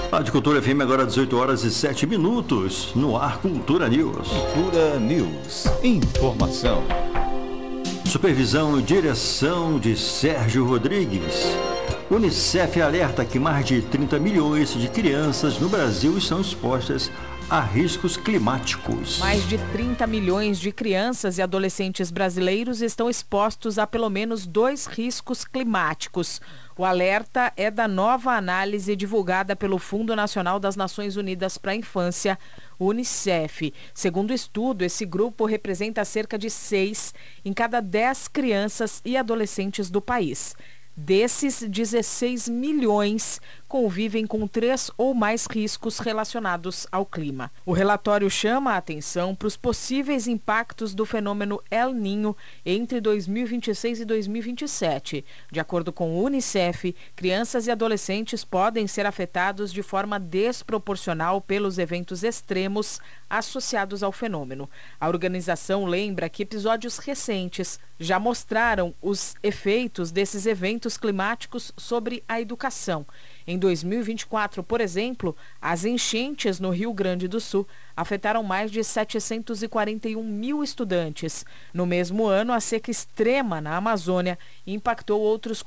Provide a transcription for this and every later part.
Rádio Cultura FM agora 18 horas e 7 minutos, no ar Cultura News. Cultura News. Informação. Supervisão e direção de Sérgio Rodrigues. Unicef alerta que mais de 30 milhões de crianças no Brasil estão expostas a riscos climáticos. Mais de 30 milhões de crianças e adolescentes brasileiros estão expostos a pelo menos 2 riscos climáticos. O alerta é da nova análise divulgada pelo Fundo Nacional das Nações Unidas para a Infância, Unicef. Segundo o estudo, esse grupo representa cerca de 6 em cada 10 crianças e adolescentes do país. Desses, 16 milhões convivem com 3 ou mais riscos relacionados ao clima. O relatório chama a atenção para os possíveis impactos do fenômeno El Niño entre 2026 e 2027. De acordo com o Unicef, crianças e adolescentes podem ser afetados de forma desproporcional pelos eventos extremos associados ao fenômeno. A organização lembra que episódios recentes já mostraram os efeitos desses eventos climáticos sobre a educação. Em 2024, por exemplo, as enchentes no Rio Grande do Sul afetaram mais de 741 mil estudantes. No mesmo ano, a seca extrema na Amazônia impactou outros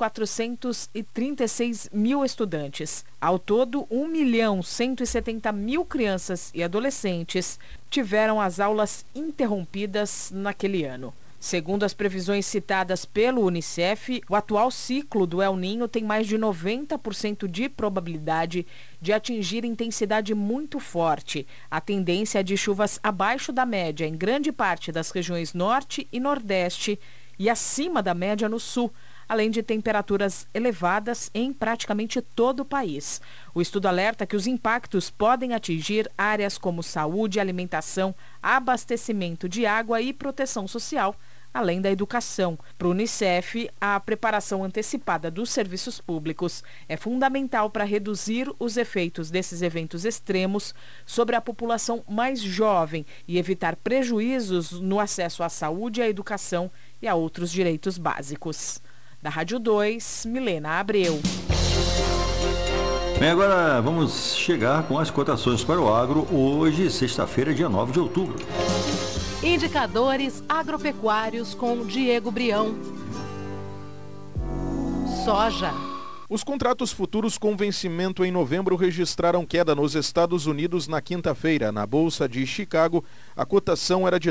436 mil estudantes. Ao todo, 1.170.000 crianças e adolescentes tiveram as aulas interrompidas naquele ano. Segundo as previsões citadas pelo Unicef, o atual ciclo do El Niño tem mais de 90% de probabilidade de atingir intensidade muito forte. A tendência é de chuvas abaixo da média em grande parte das regiões norte e nordeste e acima da média no sul, além de temperaturas elevadas em praticamente todo o país. O estudo alerta que os impactos podem atingir áreas como saúde, alimentação, abastecimento de água e proteção social, além da educação. Para o Unicef, a preparação antecipada dos serviços públicos é fundamental para reduzir os efeitos desses eventos extremos sobre a população mais jovem e evitar prejuízos no acesso à saúde, à educação e a outros direitos básicos. Da Rádio 2, Milena Abreu. Bem, agora vamos chegar com as cotações para o agro, hoje, sexta-feira, dia 9 de outubro. Indicadores agropecuários com Diego Brião. Soja. Os contratos futuros com vencimento em novembro registraram queda nos Estados Unidos na quinta-feira. Na Bolsa de Chicago, a cotação era de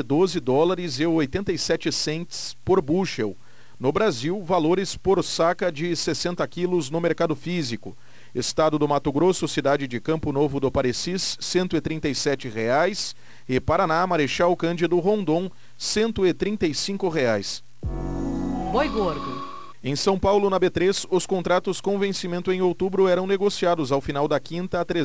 $12,87 por bushel. No Brasil, valores por saca de 60 quilos no mercado físico. Estado do Mato Grosso, cidade de Campo Novo do Parecis, R$ 137,00. E Paraná, Marechal Cândido Rondon, R$ 135,00. Boi gordo. Em São Paulo, na B3, os contratos com vencimento em outubro eram negociados ao final da quinta a R$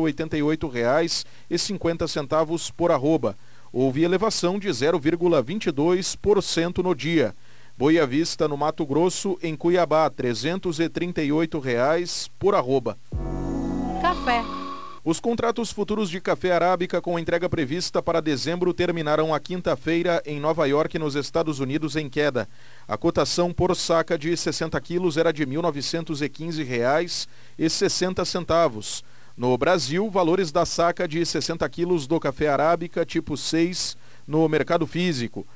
388,50 por arroba. Houve elevação de 0,22% no dia. Boi à vista no Mato Grosso, em Cuiabá, R$ 338,00 por arroba. Café. Os contratos futuros de café arábica com entrega prevista para dezembro terminaram a quinta-feira em Nova York, nos Estados Unidos, em queda. A cotação por saca de 60 quilos era de R$ 1.915,60. No Brasil, valores da saca de 60 quilos do café arábica tipo 6 no mercado físico.